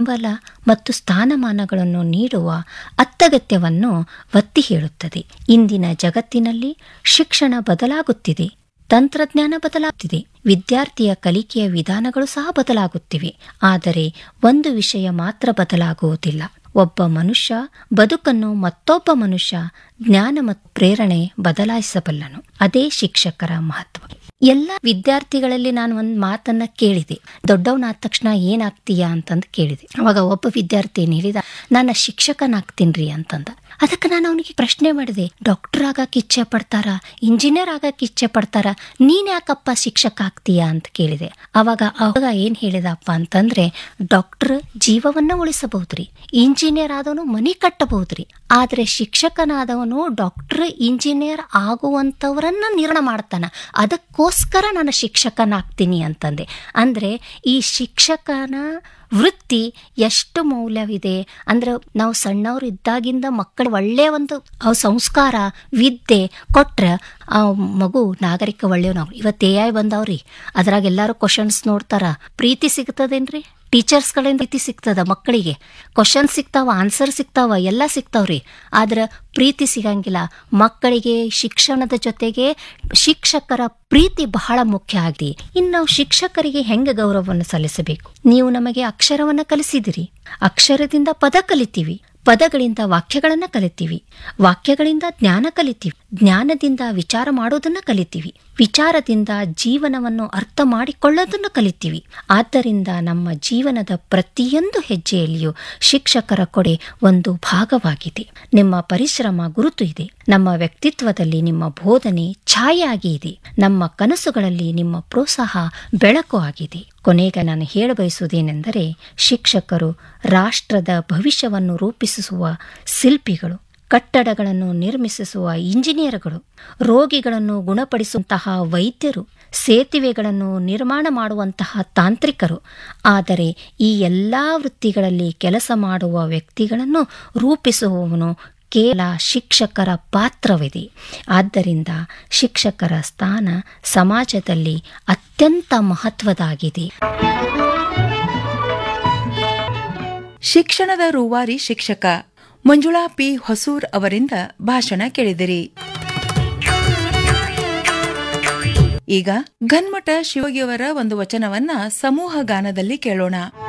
ಬೆಂಬಲ ಮತ್ತು ಸ್ಥಾನಮಾನಗಳನ್ನು ನೀಡುವ ಅತ್ಯಗತ್ಯವನ್ನು ಒತ್ತಿ ಹೇಳುತ್ತದೆ. ಇಂದಿನ ಜಗತ್ತಿನಲ್ಲಿ ಶಿಕ್ಷಣ ಬದಲಾಗುತ್ತಿದೆ, ತಂತ್ರಜ್ಞಾನ ಬದಲಾಗುತ್ತಿದೆ, ವಿದ್ಯಾರ್ಥಿಯ ಕಲಿಕೆಯ ವಿಧಾನಗಳು ಸಹ ಬದಲಾಗುತ್ತಿವೆ. ಆದರೆ ಒಂದು ವಿಷಯ ಮಾತ್ರ ಬದಲಾಗುವುದಿಲ್ಲ. ಒಬ್ಬ ಮನುಷ್ಯ ಬದುಕನ್ನು ಮತ್ತೊಬ್ಬ ಮನುಷ್ಯ ಜ್ಞಾನ ಮತ್ತು ಪ್ರೇರಣೆ ಬದಲಾಯಿಸಬಲ್ಲನು. ಅದೇ ಶಿಕ್ಷಕರ ಮಹತ್ವ. ಎಲ್ಲ ವಿದ್ಯಾರ್ಥಿಗಳಲ್ಲಿ ನಾನು ಒಂದು ಮಾತನ್ನ ಕೇಳಿದೆ, ದೊಡ್ಡವನಾದ ತಕ್ಷಣ ಏನಾಗ್ತೀಯಾ ಅಂತಂದು ಕೇಳಿದೆ. ಅವಾಗ ಒಬ್ಬ ವಿದ್ಯಾರ್ಥಿ ಏನ್ ಹೇಳಿದ, ನಾನು ಶಿಕ್ಷಕನಾಗ್ತೀನ್ರಿ ಅಂತಂದ. ಅದಕ್ಕೆ ನಾನು ಅವನಿಗೆ ಪ್ರಶ್ನೆ ಮಾಡಿದೆ, ಡಾಕ್ಟರ್ ಆಗಕ್ಕೆ ಇಚ್ಛೆ ಪಡ್ತಾರ, ಇಂಜಿನಿಯರ್ ಆಗಕ್ಕೆ ಇಚ್ಛೆ ಪಡ್ತಾರ, ನೀನ್ ಯಾಕಪ್ಪ ಶಿಕ್ಷಕ ಆಗ್ತೀಯಾ ಅಂತ ಕೇಳಿದೆ. ಅವಾಗ ಏನ್ ಹೇಳಿದಪ್ಪ ಅಂತಂದ್ರೆ, ಡಾಕ್ಟರ್ ಜೀವವನ್ನ ಉಳಿಸಬಹುದ್ರಿ, ಇಂಜಿನಿಯರ್ ಆದವನು ಮನಿ ಕಟ್ಟಬಹುದ್ರಿ, ಆದ್ರೆ ಶಿಕ್ಷಕನಾದವನು ಡಾಕ್ಟರ್ ಇಂಜಿನಿಯರ್ ಆಗುವಂತವರನ್ನ ನಿರ್ಣಯ ಮಾಡ್ತಾನ. ಅದಕ್ಕೋಸ್ಕರ ನಾನು ಶಿಕ್ಷಕನಾಗ್ತೀನಿ ಅಂತಂದೆ. ಅಂದ್ರೆ ಈ ಶಿಕ್ಷಕನ ವೃತ್ತಿ ಎಷ್ಟು ಮೌಲ್ಯವಿದೆ ಅಂದ್ರೆ, ನಾವು ಸಣ್ಣವ್ರು ಇದ್ದಾಗಿಂದ ಮಕ್ಕಳು ಒಳ್ಳೆಯ ಒಂದು ಸಂಸ್ಕಾರ ವಿದ್ಯೆ ಕೊಟ್ರೆ ಆ ಮಗು ನಾಗರಿಕ ಒಳ್ಳೆಯವ್. ಇವತ್ತು AI ಬಂದವ್ರಿ, ಅದ್ರಾಗ ಎಲ್ಲಾರು ಕ್ವಶನ್ಸ್ ನೋಡ್ತಾರ. ಪ್ರೀತಿ ಸಿಗ್ತದೇನ್ರಿ? ಟೀಚರ್ಸ್ ಕಡೆಯಿಂದ ಪ್ರೀತಿ ಸಿಗ್ತದ ಮಕ್ಕಳಿಗೆ, ಕ್ವಶನ್ ಸಿಗ್ತಾವ, ಆನ್ಸರ್ ಸಿಗ್ತಾವ, ಎಲ್ಲ ಸಿಗ್ತಾವ್ರಿ. ಆದ್ರೆ ಪ್ರೀತಿ ಸಿಗಂಗಿಲ್ಲ. ಮಕ್ಕಳಿಗೆ ಶಿಕ್ಷಣದ ಜೊತೆಗೆ ಶಿಕ್ಷಕರ ಪ್ರೀತಿ ಬಹಳ ಮುಖ್ಯ ಆಗಿದೆ. ಇನ್ನು ನಾವು ಶಿಕ್ಷಕರಿಗೆ ಹೆಂಗೆ ಗೌರವವನ್ನು ಸಲ್ಲಿಸಬೇಕು? ನೀವು ನಮಗೆ ಅಕ್ಷರವನ್ನ ಕಲಿಸಿದಿರಿ, ಅಕ್ಷರದಿಂದ ಪದ ಕಲಿತೀವಿ, ಪದಗಳಿಂದ ವಾಕ್ಯಗಳನ್ನ ಕಲಿತೀವಿ, ವಾಕ್ಯಗಳಿಂದ ಜ್ಞಾನ ಕಲಿತೀವಿ, ಜ್ಞಾನದಿಂದ ವಿಚಾರ ಮಾಡೋದನ್ನ ಕಲಿತೀವಿ, ವಿಚಾರದಿಂದ ಜೀವನವನ್ನು ಅರ್ಥ ಮಾಡಿಕೊಳ್ಳೋದನ್ನು ಕಲಿತೀವಿ. ಆದ್ದರಿಂದ ನಮ್ಮ ಜೀವನದ ಪ್ರತಿಯೊಂದು ಹೆಜ್ಜೆಯಲ್ಲಿಯೂ ಶಿಕ್ಷಕರ ಕೊಡೆ ಒಂದು ಭಾಗವಾಗಿದೆ. ನಿಮ್ಮ ಪರಿಶ್ರಮ ಗುರುತು ಇದೆ. ನಮ್ಮ ವ್ಯಕ್ತಿತ್ವದಲ್ಲಿ ನಿಮ್ಮ ಬೋಧನೆ ಛಾಯೆಯಾಗಿ ಇದೆ. ನಮ್ಮ ಕನಸುಗಳಲ್ಲಿ ನಿಮ್ಮ ಪ್ರೋತ್ಸಾಹ ಬೆಳಕು ಆಗಿದೆ. ಕೊನೆಗೆ ನಾನು ಹೇಳಬಯಸುವುದೇನೆಂದರೆ, ಶಿಕ್ಷಕರು ರಾಷ್ಟ್ರದ ಭವಿಷ್ಯವನ್ನು ರೂಪಿಸುವ ಶಿಲ್ಪಿಗಳು, ಕಟ್ಟಡಗಳನ್ನು ನಿರ್ಮಿಸುವ ಇಂಜಿನಿಯರ್ಗಳು, ರೋಗಿಗಳನ್ನು ಗುಣಪಡಿಸುವಂತಹ ವೈದ್ಯರು, ಸೇತುವೆಗಳನ್ನು ನಿರ್ಮಾಣ ಮಾಡುವಂತಹ ತಾಂತ್ರಿಕರು. ಆದರೆ ಈ ಎಲ್ಲ ವೃತ್ತಿಗಳಲ್ಲಿ ಕೆಲಸ ಮಾಡುವ ವ್ಯಕ್ತಿಗಳನ್ನು ರೂಪಿಸುವವನು ಕೇವಲ ಶಿಕ್ಷಕರ ಪಾತ್ರವಿದೆ. ಆದ್ದರಿಂದ ಶಿಕ್ಷಕರ ಸ್ಥಾನ ಸಮಾಜದಲ್ಲಿ ಅತ್ಯಂತ ಮಹತ್ವದಾಗಿದೆ. ಶಿಕ್ಷಣದ ರೂವಾರಿ ಶಿಕ್ಷಕ ಮಂಜುಳಾ ಪಿ ಹೊಸೂರ್ ಅವರಿಂದ ಭಾಷಣ ಕೇಳಿದಿರಿ. ಈಗ ಗನ್ಮಠ ಶಿವಗಿಯವರ ಒಂದು ವಚನವನ್ನ ಸಮೂಹ ಗಾನದಲ್ಲಿ ಕೇಳೋಣ.